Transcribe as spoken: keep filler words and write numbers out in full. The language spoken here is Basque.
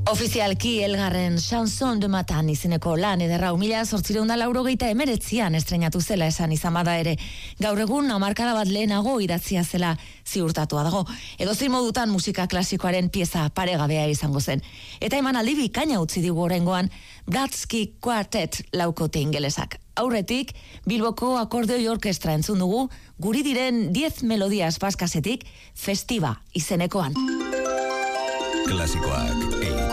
Ofizialki elgarren Chanson de Matan izeneko lan ederra mila zortziehun eta laurogeita hemeretzian estreinatu zela esan izan bada ere. Gaur egun hamarkada bat lehenago idatzia zela ziurtatua dago. Edozein modutan musika klasikoaren pieza paregabea izango zen. Eta emanaldi bikaina utzi digu oraingoan Bratsky Quartet laukote ingelesak. Aurretik, Bilboko akordeoi orkestra entzun dugu, guri diren diez melodias baskasetik Festiva izenekoan. Klasikoak egin.